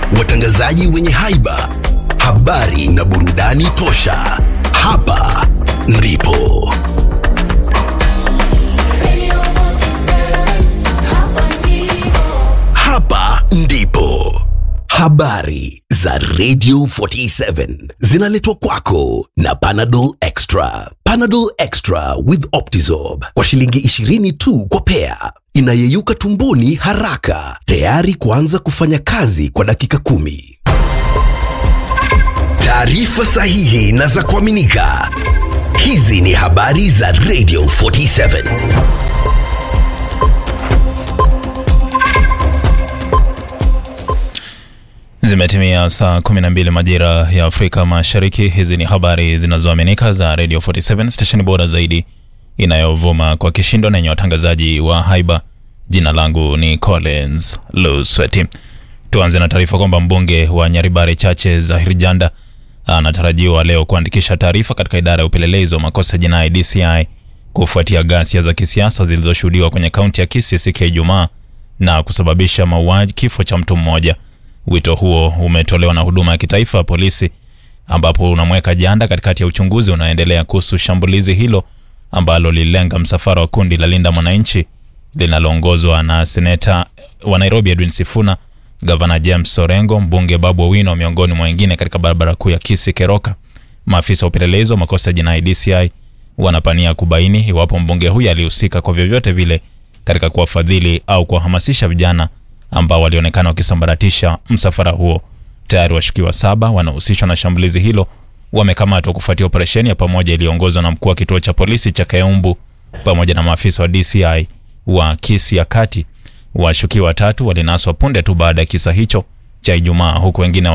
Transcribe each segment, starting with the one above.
watangazaji wenye haiba, habari na burudani tosha. Hapa ndipo habari za Radio 47 zinaletwa kwako na Panadol Extra. Panadol Extra with Optizorb kwa shilingi 20 tu kwa pea. Inayeyuka tumboni haraka, tayari kuanza kufanya kazi kwa dakika 10. Taarifa sahihi na za kuaminika. Hizi ni habari za Radio 47. Zimetimia saa 12 majira ya Afrika Mashariki. Hizi ni habari zinazoaminika za Radio 47, station bora zaidi inayovuma kwa kishindo na yenye watangazaji wa haiba. Jina langu ni Collins Lusweti. Tuanze na taarifa kwamba mbunge wa Nyaribare Chache Zahir Janda anatarajiwa leo kuandikisha taarifa katika idara ya upelelezi wa makosa jinai DCI kufuatia ghasia za kisiasa zilizoshuhudiwa kwenye kaunti ya Kisii siku ya Ijumaa na kusababisha mauaji, kifo cha mtu mmoja. Wito huo umetolewa na huduma ya kitaifa ya polisi, ambapo unamweka Janda katikati ya uchunguzi unaoendelea kuhusu shambulizi hilo ambalo lilenga msafara wa kundi la Linda Mwananchi linaloongozwa na seneta wa Nairobi Edwin Sifuna, gavana James Orengo, mbunge Babu Owino miongoni mwa wengine katika barabara kuu ya Kisii Keroka. Maafisa wa upelelezi wa makosa jinai DCI wanapania kubaini iwapo mbunge huyu alihusika kwa vyovyote vile katika kuwafadhili au kuwahamasisha vijana ambao walionekana wakisambaratisha msafara huo. Tayari washukiwa 7 wanahusishwa na shambulizi hilo wamekamatwa kufuatia operesheni ya pamoja iliyoongozwa na mkuu wa kituo cha polisi cha Keumbu pamoja na maafisa wa DCI wa Kisii ya Kati. Washukiwa 3 walinaswa punde tu baada ya kisa hicho cha Ijumaa, huku wengine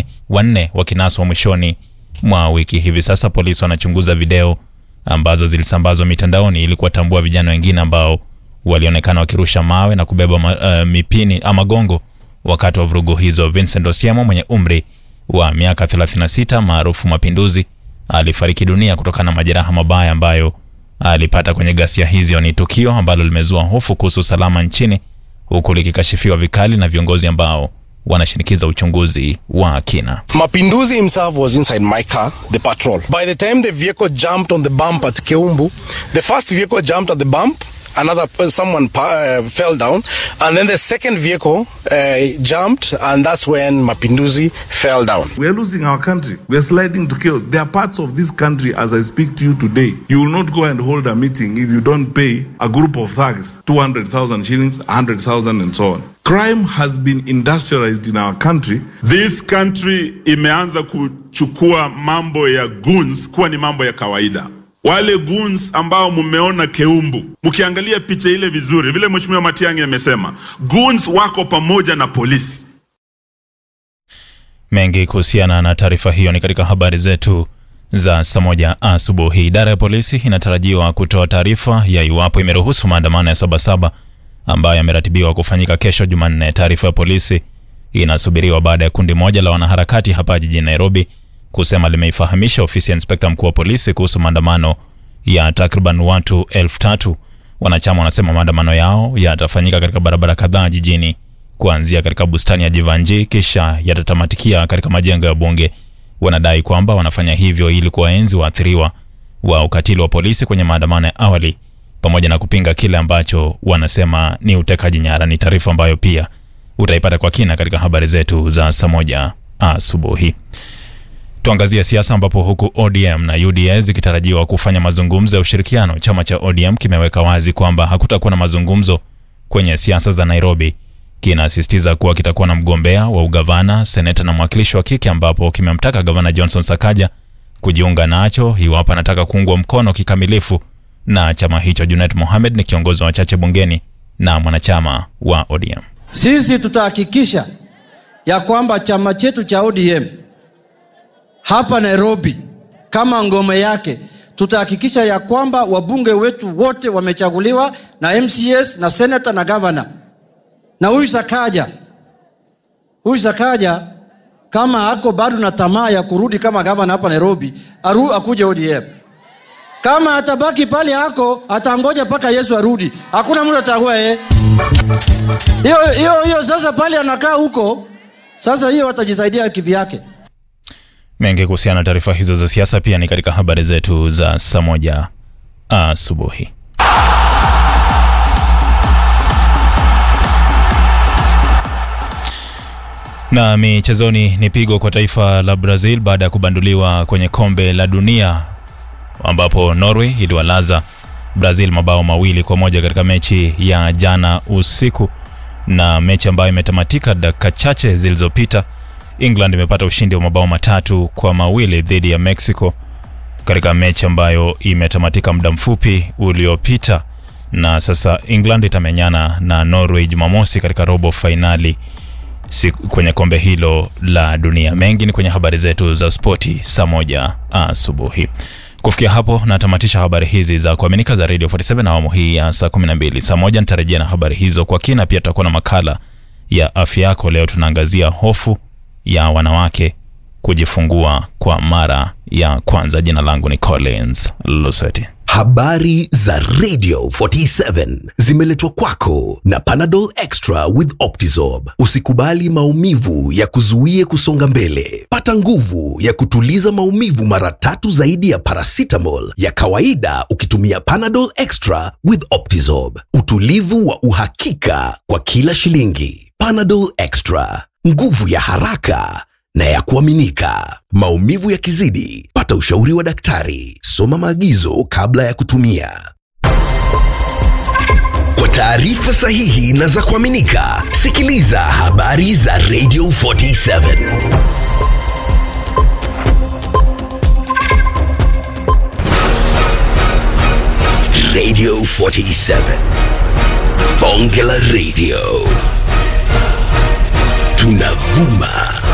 4 wakinaswa mwishoni mwa wiki. Hivi sasa polisi wanachunguza video ambazo zilisambazwa mitandaoni ili kuwatambua vijana wengine ambao walionekana wakirusha mawe na kubeba mipini ama gongo wakati wa vurugu hizo. Vincent Osiemo mwenye umri wa miaka 36 maarufu Mapinduzi alifariki dunia kutokana na majeraha mabaya ambayo alipata kwenye ghasia hizo. Ni tukio ambalo limezua hofu kuhusu usalama nchini, huku likikashifiwa vikali na viongozi ambao wanashinikiza uchunguzi wa kina. Mapinduzi himself was inside my car, the patrol. By the time the vehicle jumped on the bump at Keumbu, the first vehicle jumped at the bump, someone fell down, and then the second vehicle jumped, and that's when Mapinduzi fell down. We are losing our country. We are sliding to chaos. There are parts of this country, as I speak to you today, you will not go and hold a meeting if you don't pay a group of thugs 200,000 shillings, 100,000 and so on. Crime has been industrialized in our country. This country imeanza kuchukua mambo ya goons kuwa ni mambo ya kawaida. Wale goons ambao mumeona Keumbu, mkiangalia picha ile vizuri, vile Mheshimiwa Matiang'i amesema, goons wako pamoja na polisi. Mengi kuhusiana na taarifa hiyo ni katika habari zetu za saa 1 asubuhi. Idara ya polisi inatarajiwa kutoa taarifa ya iwapo imeruhusu maandamano ya Sabasaba ambayo yameratibiwa kufanyika kesho Jumanne. Taarifa ya polisi inasubiriwa baada ya kundi moja la wanaharakati hapa jijini Nairobi kusema limeifahamisha ofisi ya inspekta mkuu wa polisi kuhusu maandamano ya takriban watu 3,000. Wanachama wanasema maandamano yao yatafanyika katika barabara kadhaa jijini, kuanzia katika bustani ya Jivanji kisha yatatamatikia katika majengo ya bunge. Wanadai kwamba wanafanya hivyo ili kuwaenzi waathiriwa wa ukatili wa polisi kwenye maandamano ya awali, pamoja na kupinga kile ambacho wanasema ni utekaji nyara. Ni taarifa ambayo pia utaipata kwa kina katika habari zetu za saa 1 asubuhi. Tuangazie siasa, ambapo huku ODM na UDA zikitarajiwa kufanya mazungumzo ya ushirikiano, chama cha ODM kimeweka wazi kwamba hakutakuwa na mazungumzo kwenye siasa za Nairobi. Kinasisitiza kuwa kitakuwa na mgombea wa ugavana, seneta na mwakilishi wa kike, ambapo kimemtaka gavana Johnson Sakaja kujiunga nacho iwapo anataka kuungwa mkono kikamilifu na chama hicho. Junet Mohamed ni kiongozi wa wachache bungeni na mwanachama wa ODM. Sisi tutahakikisha ya kwamba chama chetu cha ODM hapa Nairobi kama ngome yake, tutahakikisha ya kwamba wabunge wetu wote wamechaguliwa na MCS na senator na governor. Na huyu Sakaja kama hako bado na tamaa ya kurudi kama governor hapa Nairobi, akuje ODM. Kama atabaki pale hako, atangoja paka Yesu arudi. Hakuna mtu atahua Hiyo sasa pale anakaa huko, Sasa hiyo watajisaidia kivyake. Mengi kuhusiana na taarifa hizo za siasa pia ni katika habari zetu za saa 1 asubuhi. Na michezoni ni pigo kwa taifa la Brazil baada ya kubanduliwa kwenye kombe la dunia, ambapo Norway iliwalaza Brazil mabao 2-1 katika mechi ya jana usiku, na mechi ambayo imetamatika dakika chache zilizopita. England imepata ushindi wa mabao 3-2 dhidi ya Mexico katika mechi ambayo imetamatika muda mfupi uliopita, na sasa England itamenyana na Norway Jumamosi katika robo finali kwenye kombe hilo la dunia. Mengi ni kwenye habari zetu za spoti saa 1 asubuhi. Kufikia hapo natamatisha habari hizi za kuaminika za Radio 47 na awamu hii ya saa 12. Saa 1 nitarejea na habari hizo kwa kina. Pia tutakuwa na makala ya afya yako. Leo tunaangazia hofu ya wanawake kujifungua kwa mara ya kwanza. Jina langu ni Collins Luseti. Habari za Radio 47 zimeletwa kwako na Panadol Extra with Optizorb. Usikubali maumivu ya kuzuie kusonga mbele. Pata nguvu ya kutuliza maumivu mara 3 zaidi ya paracetamol ya kawaida ukitumia Panadol Extra with Optizorb. Utulivu wa uhakika kwa kila shilingi. Panadol Extra, nguvu ya haraka na ya kuaminika. Maumivu yakizidi, pata ushauri wa daktari. Soma maagizo kabla ya kutumia. Kwa taarifa sahihi na za kuaminika, sikiliza habari za Radio 47. Radio 47. Bonge la Radio. Tunavuma